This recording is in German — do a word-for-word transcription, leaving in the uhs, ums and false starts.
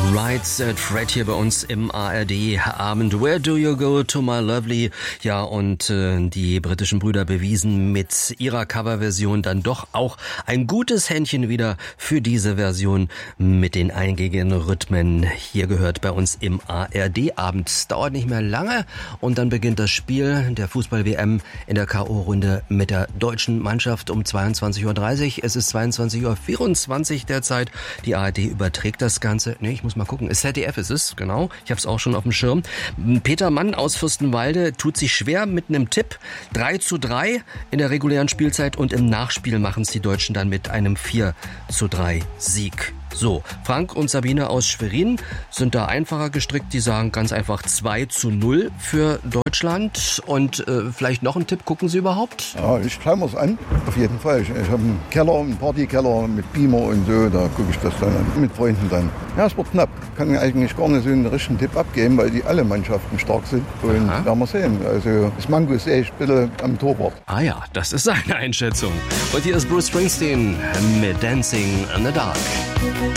Right, Fred hier bei uns im A R D-Abend. Where do you go to my lovely? Ja, und äh, die britischen Brüder bewiesen mit ihrer Coverversion dann doch auch ein gutes Händchen wieder für diese Version mit den eingängigen Rhythmen. Hier gehört bei uns im A R D-Abend. Dauert nicht mehr lange und dann beginnt das Spiel der Fußball-W M in der K O-Runde mit der deutschen Mannschaft um zweiundzwanzig Uhr dreißig. Es ist zweiundzwanzig Uhr vierundzwanzig derzeit. Die A R D überträgt das Ganze. Nee, ich muss mal gucken. Z D F ist es, genau. Ich habe es auch schon auf dem Schirm. Peter Mann aus Fürstenwalde tut sich schwer mit einem Tipp. drei zu drei in der regulären Spielzeit und im Nachspiel machen es die Deutschen dann mit einem vier zu drei Sieg. So, Frank und Sabine aus Schwerin sind da einfacher gestrickt. Die sagen ganz einfach zwei zu null für Deutschland. Und äh, vielleicht noch ein Tipp, gucken Sie überhaupt? Ja, ich schaue mir es an, auf jeden Fall. Ich, ich habe einen Keller, einen Partykeller mit Beamer und so, da gucke ich das dann an, mit Freunden dann. Ja, es wird knapp. Kann mir eigentlich gar nicht so einen richtigen Tipp abgeben, weil die alle Mannschaften stark sind. Und Aha. werden wir sehen. Also das Mango sehe ich ein bisschen am Torwart. Ah ja, das ist seine Einschätzung. Und hier ist Bruce Springsteen mit Dancing in the Dark.